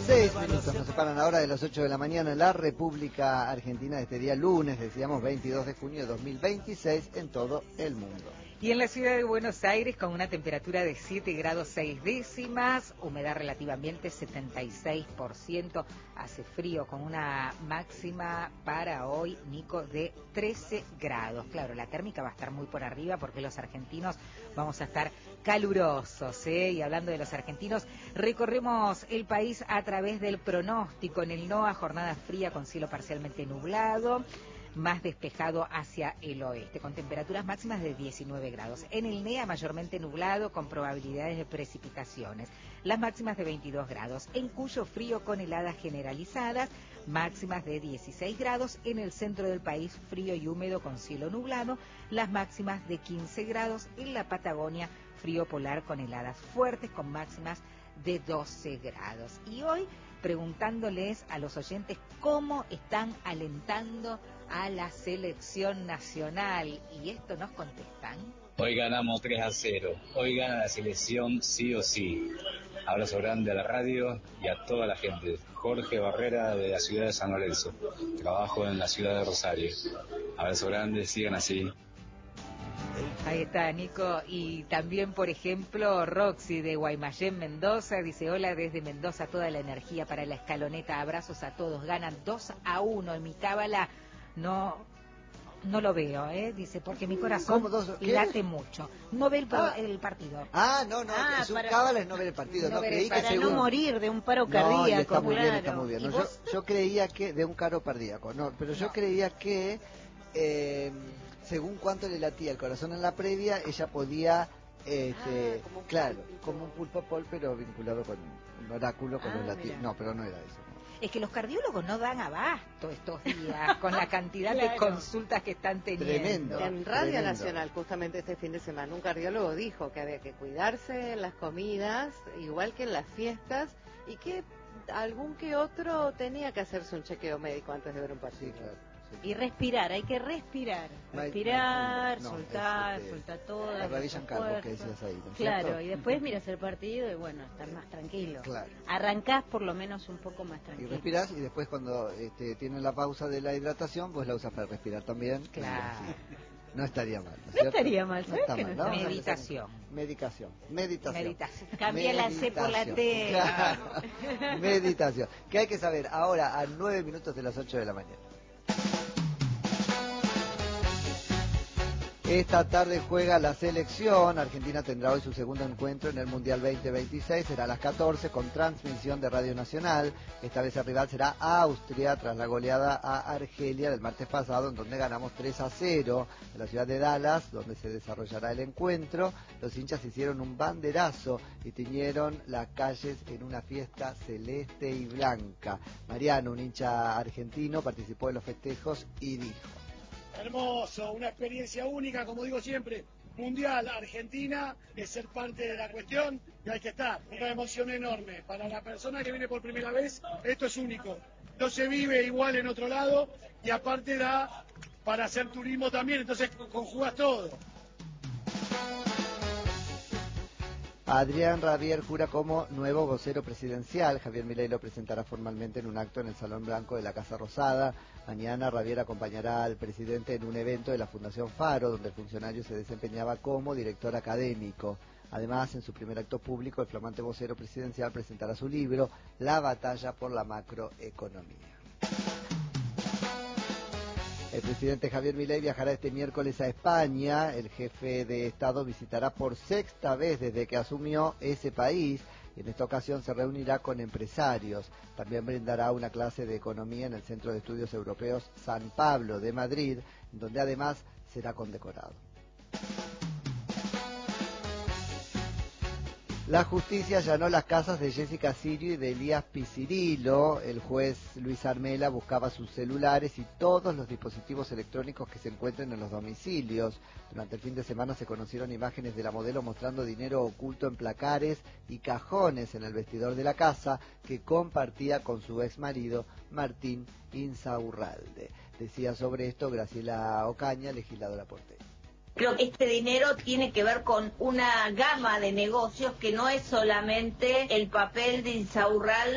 6 minutos nos separan ahora de las 8 de la mañana en la República Argentina de este día lunes, decíamos 22 de junio de 2026 en todo el mundo. Y en la ciudad de Buenos Aires con una temperatura de 7 grados 6 décimas, humedad relativa ambiente 76%, hace frío con una máxima para hoy, Nico, de 13 grados. Claro, la térmica va a estar muy por arriba porque los argentinos vamos a estar calurosos, ¿eh? Y hablando de los argentinos, recorremos el país a través del pronóstico. En el NOA, jornada fría con cielo parcialmente nublado, más despejado hacia el oeste, con temperaturas máximas de 19 grados. En el NEA, mayormente nublado, con probabilidades de precipitaciones. Las máximas de 22 grados. En Cuyo, frío con heladas generalizadas, máximas de 16 grados. En el centro del país, frío y húmedo con cielo nublado, las máximas de 15 grados. En la Patagonia, frío polar con heladas fuertes, con máximas de 12 grados. Y hoy, preguntándoles a los oyentes cómo están alentando a la selección nacional, y esto nos contestan. Hoy ganamos 3-0, hoy gana la selección sí o sí. Abrazo grande a la radio y a toda la gente. Jorge Barrera, de la ciudad de San Lorenzo, trabajo en la ciudad de Rosario. Abrazo grande, sigan así. Ahí está, Nico. Y también, por ejemplo, Roxy de Guaymallén, Mendoza, dice: hola desde Mendoza, toda la energía para la escaloneta, abrazos a todos. Ganan 2-1 en mi cábala. No lo veo, dice, porque mi corazón late mucho. No ve el partido. No, su cábala es no ver el partido. No creí para que no morir de un paro cardíaco. Está muy bien, está muy bien. No, yo creía que de un paro cardíaco, pero yo creía que según cuánto le latía el corazón en la previa, ella podía, como un pulpo pol, pero vinculado con un oráculo, con los latidos. No, pero no era eso. Es que los cardiólogos no dan abasto estos días con la cantidad de consultas que están teniendo. En Radio Nacional, justamente este fin de semana, un cardiólogo dijo que había que cuidarse en las comidas, igual que en las fiestas, y que algún que otro tenía que hacerse un chequeo médico antes de ver un partido. Sí, claro. Y respirar, hay que respirar, soltar todas la radilla en calvo que decías ahí, ¿no? Claro, ¿cierto? y después miras el partido y bueno, estás más tranquilo. Claro. Arrancás por lo menos un poco más tranquilo. Y respirás, y después cuando tienen la pausa de la hidratación, pues la usas para respirar también. Claro. No estaría mal, ¿no? No estaría mal, ¿sabes? No está mal. Meditación. Cambia la C por la T. Claro. Meditación. ¿Qué hay que saber ahora a 9 minutos de las 8 de la mañana? Esta tarde juega la selección. Argentina tendrá hoy su segundo encuentro en el Mundial 2026. Será a las 14 con transmisión de Radio Nacional. Esta vez el rival será Austria tras la goleada a Argelia del martes pasado, en donde ganamos 3-0 en la ciudad de Dallas, donde se desarrollará el encuentro. Los hinchas hicieron un banderazo y tiñeron las calles en una fiesta celeste y blanca. Mariano, un hincha argentino, participó en los festejos y dijo: hermoso, una experiencia única, como digo siempre, mundial. Argentina es ser parte de la cuestión y hay que estar. Una emoción enorme. Para la persona que viene por primera vez, esto es único. No se vive igual en otro lado y aparte da para hacer turismo también, entonces conjugas todo. Adrián Rabier jura como nuevo vocero presidencial. Javier Milei lo presentará formalmente en un acto en el Salón Blanco de la Casa Rosada. Mañana Rabier acompañará al presidente en un evento de la Fundación Faro, donde el funcionario se desempeñaba como director académico. Además, en su primer acto público, el flamante vocero presidencial presentará su libro, La batalla por la macroeconomía. El presidente Javier Milei viajará este miércoles a España. El jefe de Estado visitará por sexta vez desde que asumió ese país. En esta ocasión se reunirá con empresarios. También brindará una clase de economía en el Centro de Estudios Europeos San Pablo de Madrid, donde además será condecorado. La justicia allanó las casas de Jessica Sirio y de Elías Piscirilo. El juez Luis Armela buscaba sus celulares y todos los dispositivos electrónicos que se encuentren en los domicilios. Durante el fin de semana se conocieron imágenes de la modelo mostrando dinero oculto en placares y cajones en el vestidor de la casa que compartía con su ex marido Martín Insaurralde. Decía sobre esto Graciela Ocaña, legisladora porteña. Creo que este dinero tiene que ver con una gama de negocios que no es solamente el papel de Insaurralde